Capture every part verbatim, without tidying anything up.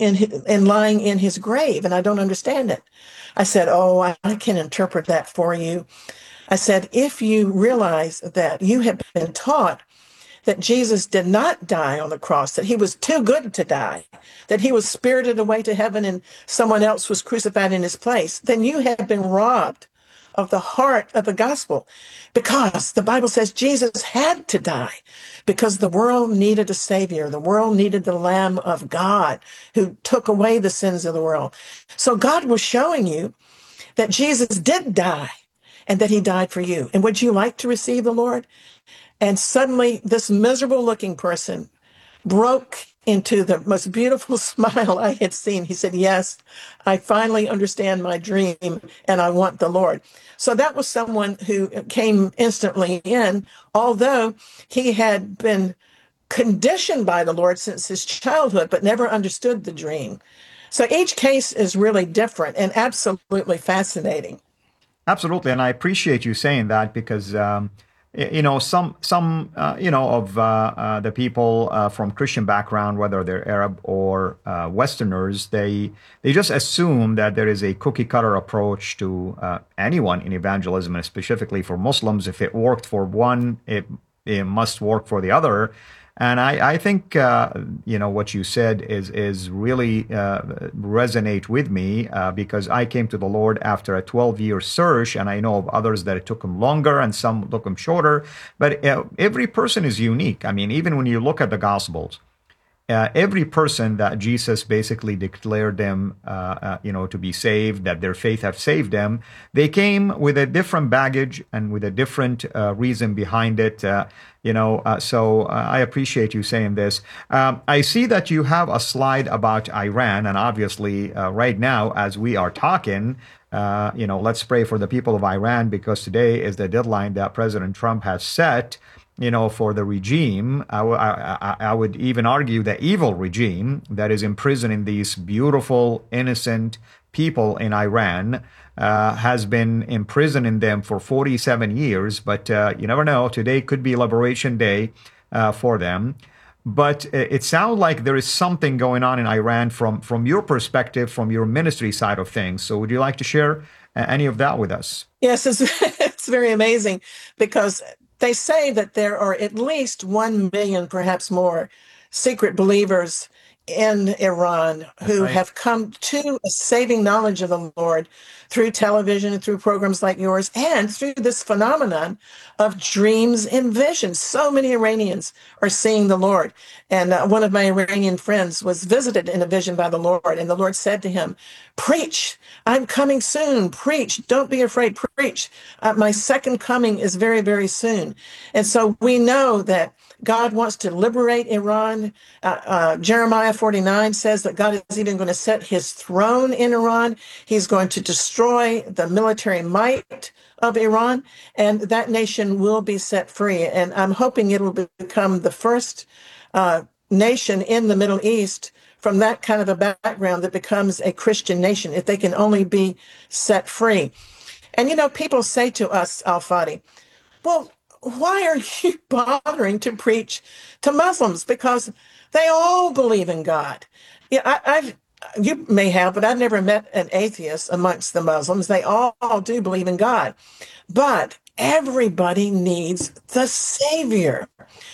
in hi- and lying in his grave, and I don't understand it. I said, "Oh, I, I can interpret that for you." I said, "If you realize that you have been taught that Jesus did not die on the cross, that he was too good to die, that he was spirited away to heaven and someone else was crucified in his place, then you have been robbed of the heart of the gospel, because the Bible says Jesus had to die because the world needed a savior. The world needed the Lamb of God who took away the sins of the world. So God was showing you that Jesus did die and that he died for you. And would you like to receive the Lord? And suddenly, this miserable looking person broke into the most beautiful smile I had seen. He said, "Yes, I finally understand my dream and I want the Lord." So that was someone who came instantly in, although he had been conditioned by the Lord since his childhood, but never understood the dream. So each case is really different and absolutely fascinating. Absolutely, and I appreciate you saying that because um, y- you know some some uh, you know of uh, uh, the people uh, from Christian background, whether they're Arab or uh, Westerners, they they just assume that there is a cookie cutter approach to uh, anyone in evangelism, and specifically for Muslims. If it worked for one, it it must work for the other. And I, I think uh, you know what you said is is really uh, resonate with me uh, because I came to the Lord after a twelve year search, and I know of others that it took them longer and some took them shorter. But uh, every person is unique. I mean, even when you look at the Gospels, uh, every person that Jesus basically declared them, uh, uh, you know, to be saved, that their faith have saved them, they came with a different baggage and with a different uh, reason behind it. Uh, you know, uh, so uh, I appreciate you saying this. Um, I see that you have a slide about Iran, and obviously, uh, right now, as we are talking, uh, you know, let's pray for the people of Iran because today is the deadline that President Trump has set, you know, for the regime. I, w- I, I I would even argue the evil regime that is imprisoning these beautiful, innocent people in Iran uh, has been imprisoning them for forty-seven years. But uh, you never know. Today could be Liberation Day uh, for them. But uh, it sounds like there is something going on in Iran from, from your perspective, from your ministry side of things. So would you like to share uh, any of that with us? Yes, it's, it's very amazing because they say that there are at least one million, perhaps more, secret believers in Iran That's who right. have come to a saving knowledge of the Lord through television and through programs like yours and through this phenomenon of dreams and visions. So many Iranians are seeing the Lord. And uh, one of my Iranian friends was visited in a vision by the Lord, and the Lord said to him, "Preach, I'm coming soon. Preach, don't be afraid. Preach. Uh, my second coming is very, very soon." And so we know that God wants to liberate Iran. Uh, uh, Jeremiah forty-nine says that God is even going to set his throne in Iran. He's going to destroy the military might of Iran, and that nation will be set free. And I'm hoping it will become the first uh, nation in the Middle East from that kind of a background that becomes a Christian nation, if they can only be set free. And you know, people say to us, Al Fadi, "Well, why are you bothering to preach to Muslims? Because they all believe in God." Yeah, I, I've you may have, but I've never met an atheist amongst the Muslims. They all, all do believe in God, but everybody needs the Savior.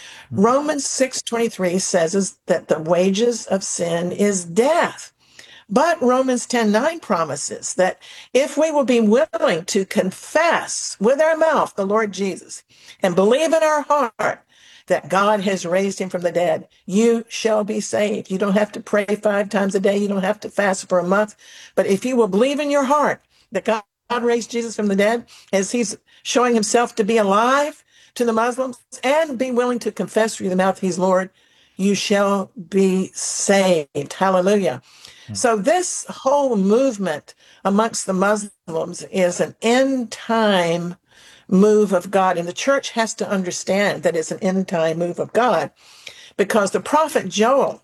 Romans six twenty-three says is that the wages of sin is death. But Romans ten nine promises that if we will be willing to confess with our mouth the Lord Jesus and believe in our heart that God has raised him from the dead, you shall be saved. You don't have to pray five times a day. You don't have to fast for a month. But if you will believe in your heart that God raised Jesus from the dead, as he's showing himself to be alive to the Muslims, and be willing to confess through the mouth he's Lord, you shall be saved. Hallelujah. So this whole movement amongst the Muslims is an end time move of God. And the church has to understand that it's an end time move of God because the prophet Joel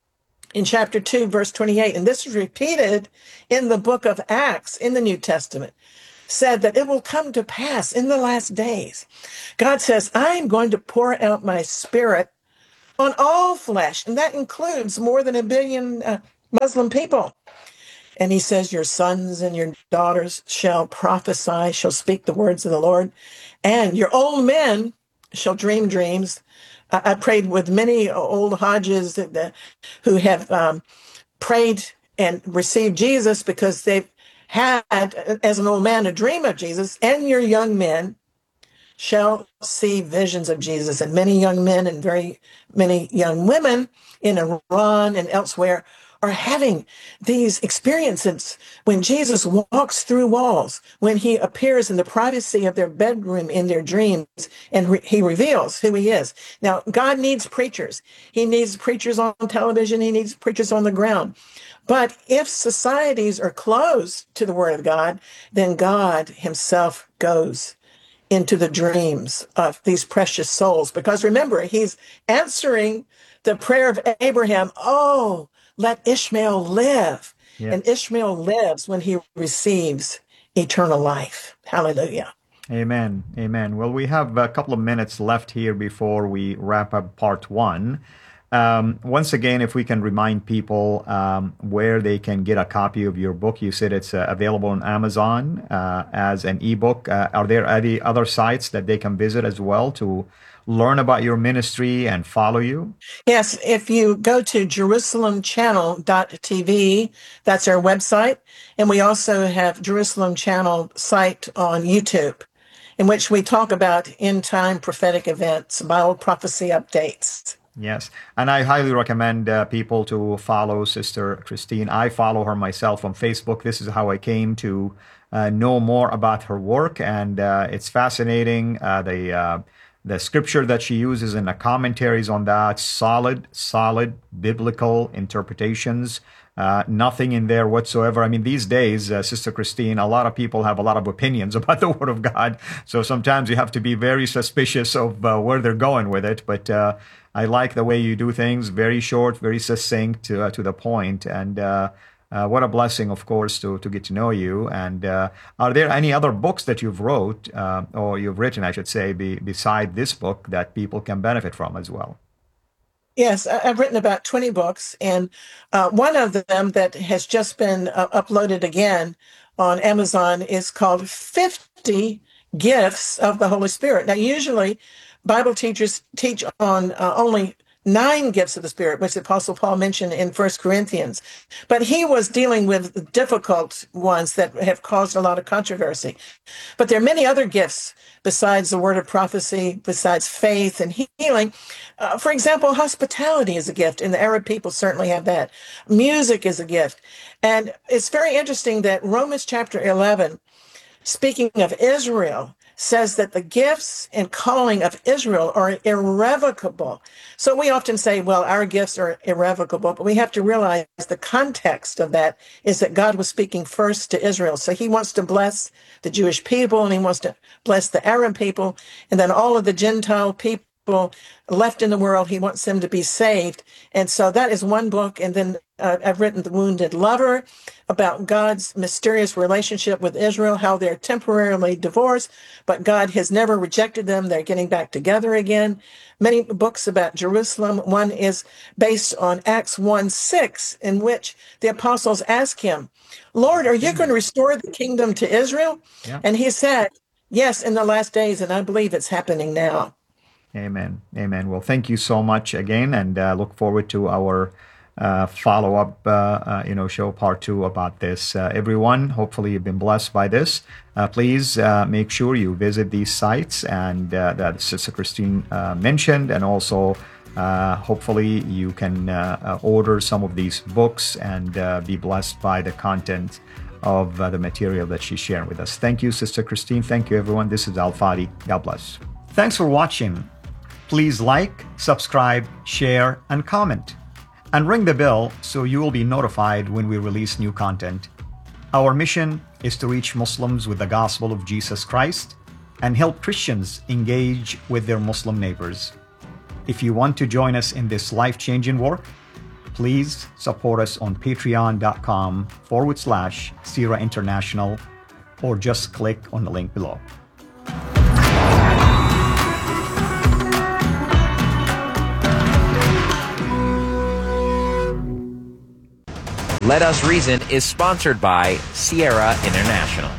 in chapter two, verse twenty-eight, and this is repeated in the book of Acts in the New Testament, said that it will come to pass in the last days. God says, "I'm going to pour out my spirit on all flesh." And that includes more than a billion uh, Muslim people. And he says, your sons and your daughters shall prophesy, shall speak the words of the Lord, and your old men shall dream dreams. I, I prayed with many old Hodges that, that, who have um, prayed and received Jesus because they've had, as an old man, a dream of Jesus, and your young men shall see visions of Jesus. And many young men and very many young women in Iran and elsewhere are having these experiences when Jesus walks through walls, when he appears in the privacy of their bedroom in their dreams, and re- he reveals who he is. Now, God needs preachers. He needs preachers on television. He needs preachers on the ground. But if societies are closed to the word of God, then God himself goes into the dreams of these precious souls. Because remember, he's answering the prayer of Abraham, oh, let Ishmael live. Yeah. And Ishmael lives when he receives eternal life. Hallelujah. Amen. Amen. Well, we have a couple of minutes left here before we wrap up part one. Um, once again, if we can remind people um, where they can get a copy of your book. You said it's uh, available on Amazon uh, as an ebook. Uh, are there any other sites that they can visit as well to learn about your ministry and follow you? Yes, if you go to Jerusalem Channel dot T V, that's our website. And we also have Jerusalem Channel site on YouTube, in which we talk about end-time prophetic events, Bible prophecy updates. Yes, and I highly recommend uh, people to follow Sister Christine. I follow her myself on Facebook. This is how I came to uh, know more about her work, and uh, it's fascinating. Uh, the uh, the scripture that she uses and the commentaries on that, solid, solid biblical interpretations. Uh, nothing in there whatsoever. I mean, these days, uh, Sister Christine, a lot of people have a lot of opinions about the Word of God. So sometimes you have to be very suspicious of uh, where they're going with it. But uh, I like the way you do things, very short, very succinct, uh, to the point. And uh, uh, what a blessing, of course, to, to get to know you. And uh, are there any other books that you've wrote, uh, or you've written, I should say, be, beside this book that people can benefit from as well? Yes, I- I've written about twenty books, and uh, one of them that has just been uh, uploaded again on Amazon is called fifty Gifts of the Holy Spirit. Now, usually Bible teachers teach on uh, only nine gifts of the Spirit, which the Apostle Paul mentioned in First Corinthians. But he was dealing with difficult ones that have caused a lot of controversy. But there are many other gifts besides the word of prophecy, besides faith and healing. Uh, for example, hospitality is a gift, and the Arab people certainly have that. Music is a gift. And it's very interesting that Romans chapter eleven, speaking of Israel, says that the gifts and calling of Israel are irrevocable. So we often say, well, our gifts are irrevocable, but we have to realize the context of that is that God was speaking first to Israel. So he wants to bless the Jewish people, and he wants to bless the Arab people, and then all of the Gentile people left in the world, he wants them to be saved. And so that is one book. And then uh, I've written The Wounded Lover, about God's mysterious relationship with Israel, how they're temporarily divorced, but God has never rejected them. They're getting back together again. Many books about Jerusalem. One is based on Acts one six, in which the apostles ask him, Lord, are you going to restore the kingdom to Israel? Yeah. And he said, yes, in the last days, and I believe it's happening now. Amen. Amen. Well, thank you so much again, and uh, look forward to our uh, follow-up, uh, uh, you know, show part two about this. Uh, everyone, hopefully you've been blessed by this. Uh, please uh, make sure you visit these sites and uh, that Sister Christine uh, mentioned, and also uh, hopefully you can uh, uh, order some of these books and uh, be blessed by the content of uh, the material that she's sharing with us. Thank you, Sister Christine. Thank you, everyone. This is Al Fadi. God bless. Thanks for watching. Please like, subscribe, share, and comment. And ring the bell so you will be notified when we release new content. Our mission is to reach Muslims with the gospel of Jesus Christ and help Christians engage with their Muslim neighbors. If you want to join us in this life-changing work, please support us on patreon.com forward slash CIRA International, or just click on the link below. Let Us Reason is sponsored by Sierra International.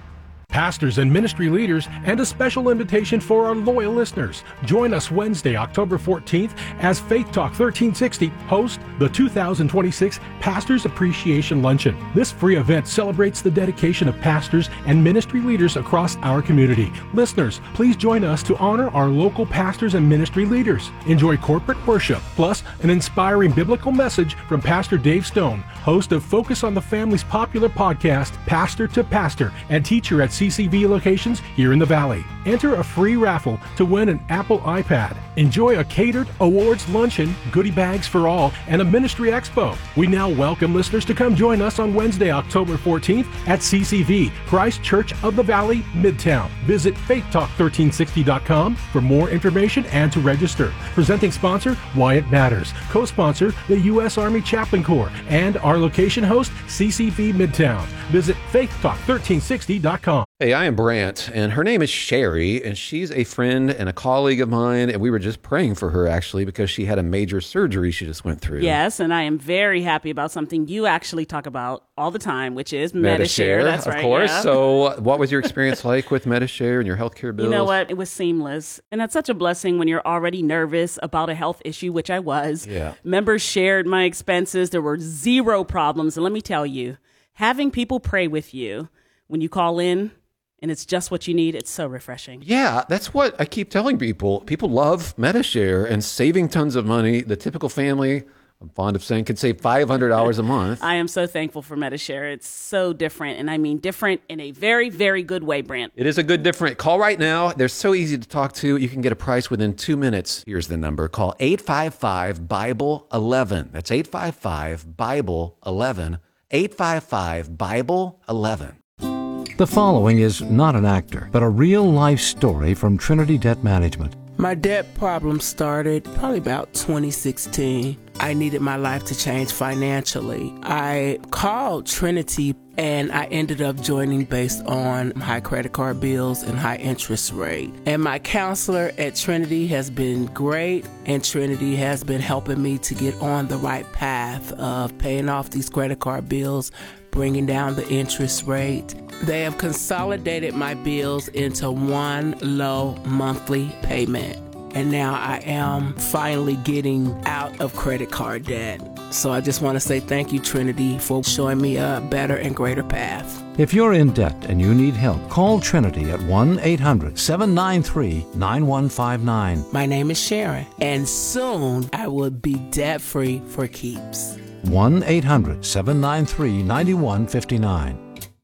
Pastors and ministry leaders, and a special invitation for our loyal listeners. Join us Wednesday, October fourteenth, as Faith Talk thirteen sixty hosts the two thousand twenty-six Pastors Appreciation Luncheon. This free event celebrates the dedication of pastors and ministry leaders across our community. Listeners, please join us to honor our local pastors and ministry leaders. Enjoy corporate worship, plus an inspiring biblical message from Pastor Dave Stone, host of Focus on the Family's popular podcast, Pastor to Pastor, and teacher at C C V locations here in the Valley. Enter a free raffle to win an Apple iPad. Enjoy a catered awards luncheon, goodie bags for all, and a ministry expo. We now welcome listeners to come join us on Wednesday, October fourteenth at C C V, Christ Church of the Valley, Midtown. Visit faith talk thirteen sixty dot com for more information and to register. Presenting sponsor, Why It Matters. Co-sponsor, the U S Army Chaplain Corps. And our location host, C C V Midtown. Visit faith talk thirteen sixty dot com. Hey, I am Brant, and her name is Sherry, and she's a friend and a colleague of mine, and we were just praying for her, actually, because she had a major surgery she just went through. Yes, and I am very happy about something you actually talk about all the time, which is Medi-Share. Medi-Share, That's of right, course. yeah. So what was your experience like with Medi-Share and your healthcare bills? You know what? It was seamless, and that's such a blessing when you're already nervous about a health issue, which I was. Yeah. Members shared my expenses. There were zero problems, and let me tell you, having people pray with you when you call in, and it's just what you need, it's so refreshing. Yeah, that's what I keep telling people. People love Medi-Share and saving tons of money. The typical family, I'm fond of saying, could save five hundred dollars a month. I am so thankful for Medi-Share. It's so different, and I mean different in a very, very good way, Brant. It is a good different. Call right now. They're so easy to talk to. You can get a price within two minutes. Here's the number. Call eight five five, Bible eleven. That's eight five five, Bible eleven. eight five five, Bible eleven. The following is not an actor, but a real-life story from Trinity Debt Management. My debt problem started probably about twenty sixteen. I needed my life to change financially. I called Trinity and I ended up joining based on high credit card bills and high interest rate. And my counselor at Trinity has been great, and Trinity has been helping me to get on the right path of paying off these credit card bills, bringing down the interest rate. They have consolidated my bills into one low monthly payment. And now I am finally getting out of credit card debt. So I just want to say thank you, Trinity, for showing me a better and greater path. If you're in debt and you need help, call Trinity at one eight hundred, seven nine three, nine one five nine. My name is Sharon, and soon I will be debt-free for keeps. one eight hundred, seven nine three, nine one five nine.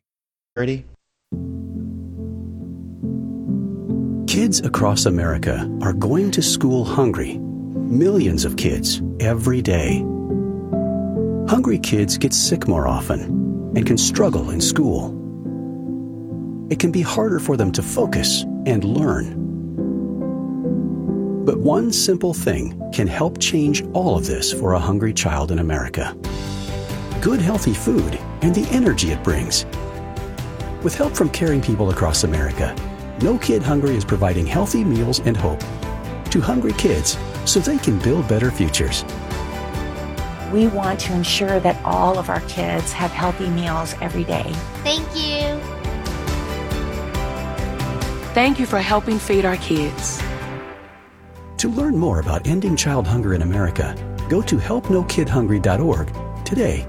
Ready? Kids across America are going to school hungry. Millions of kids every day. Hungry kids get sick more often and can struggle in school. It can be harder for them to focus and learn. But one simple thing can help change all of this for a hungry child in America. Good, healthy food and the energy it brings. With help from caring people across America, No Kid Hungry is providing healthy meals and hope to hungry kids so they can build better futures. We want to ensure that all of our kids have healthy meals every day. Thank you. Thank you for helping feed our kids. To learn more about ending child hunger in America, go to help no kid hungry dot org today.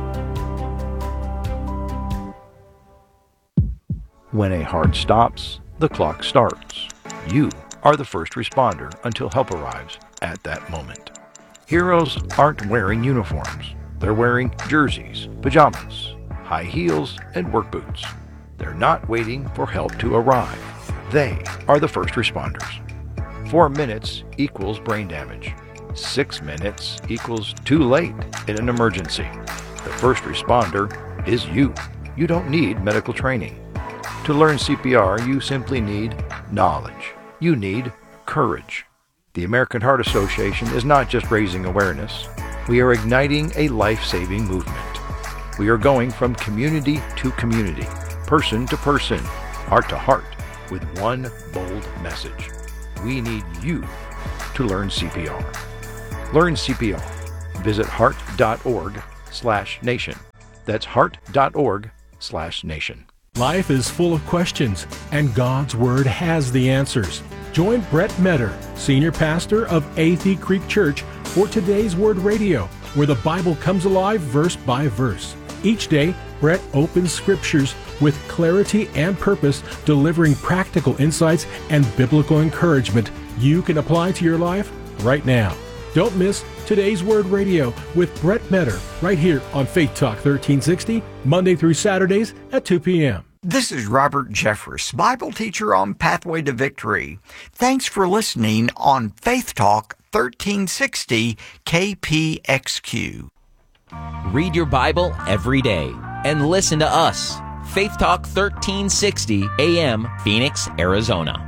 When a heart stops, the clock starts. You are the first responder until help arrives at that moment. Heroes aren't wearing uniforms. They're wearing jerseys, pajamas, high heels, and work boots. They're not waiting for help to arrive. They are the first responders. Four minutes equals brain damage. Six minutes equals too late in an emergency. The first responder is you. You don't need medical training. To learn C P R, you simply need knowledge. You need courage. The American Heart Association is not just raising awareness. We are igniting a life-saving movement. We are going from community to community, person to person, heart to heart, with one bold message. We need you to learn C P R. Learn C P R. Visit heart dot org slash nation. That's heart.org slash nation. Life is full of questions, and God's Word has the answers. Join Brett Metter, Senior Pastor of Athey Creek Church, for Today's Word Radio, where the Bible comes alive verse by verse. Each day, Brett opens scriptures with clarity and purpose, delivering practical insights and biblical encouragement you can apply to your life right now. Don't miss Today's Word Radio with Brett Metter right here on Faith Talk thirteen sixty, Monday through Saturdays at two p.m. This is Robert Jeffress, Bible teacher on Pathway to Victory. Thanks for listening on Faith Talk thirteen sixty K P X Q. Read your Bible every day and listen to us. Faith Talk thirteen sixty A M, Phoenix, Arizona.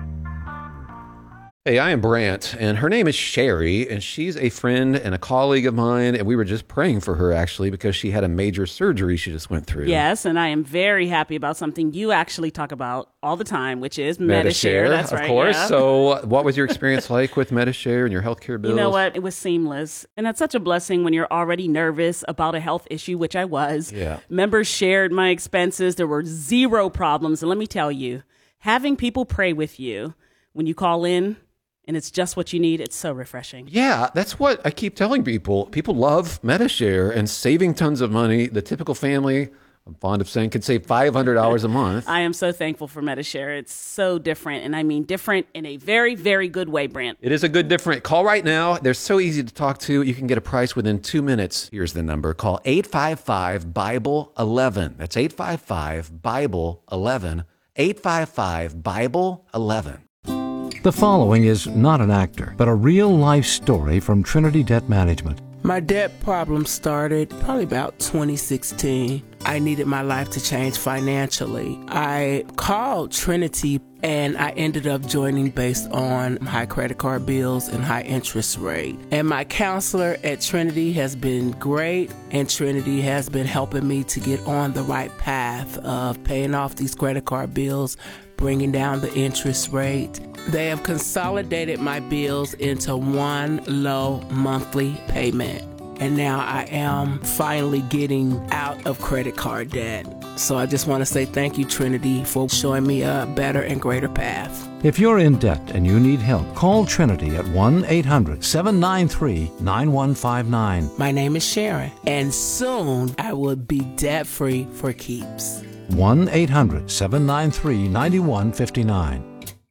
Hey, I am Brant, and her name is Sherry, and she's a friend and a colleague of mine, and we were just praying for her, actually, because she had a major surgery she just went through. Yes, and I am very happy about something you actually talk about all the time, which is Medi-Share. That's of right, course. yeah. So what was your experience like with Medi-Share and your healthcare bills? You know what? It was seamless, and that's such a blessing when you're already nervous about a health issue, which I was. Yeah. Members shared my expenses. There were zero problems, and let me tell you, having people pray with you when you call in, and it's just what you need, it's so refreshing. Yeah, that's what I keep telling people. People love Medi-Share and saving tons of money. The typical family, I'm fond of saying, could save five hundred dollars a month. I am so thankful for Medi-Share. It's so different, and I mean different in a very, very good way, Brant. It is a good different. Call right now. They're so easy to talk to. You can get a price within two minutes. Here's the number. Call eight five five, Bible eleven. That's eight five five, Bible eleven. eight five five, Bible eleven. The following is not an actor, but a real-life story from Trinity Debt Management. My debt problem started probably about twenty sixteen. I needed my life to change financially. I called Trinity and I ended up joining based on high credit card bills and high interest rate. And my counselor at Trinity has been great, and Trinity has been helping me to get on the right path of paying off these credit card bills, bringing down the interest rate. They have consolidated my bills into one low monthly payment. And now I am finally getting out of credit card debt. So I just want to say thank you, Trinity, for showing me a better and greater path. If you're in debt and you need help, call Trinity at one eight hundred, seven nine three, nine one five nine. My name is Sharon, and soon I will be debt-free for keeps. one eight hundred, seven nine three, nine one five nine.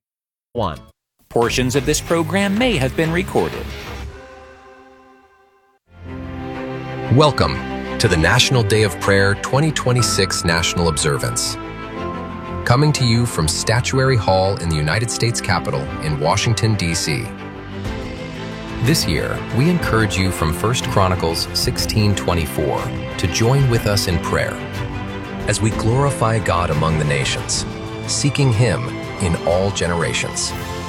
One. Portions of this program may have been recorded. Welcome to the National Day of Prayer twenty twenty-six National Observance. Coming to you from Statuary Hall in the United States Capitol in Washington, D C This year, we encourage you from First Chronicles sixteen twenty-four to join with us in prayer as we glorify God among the nations, seeking Him in all generations.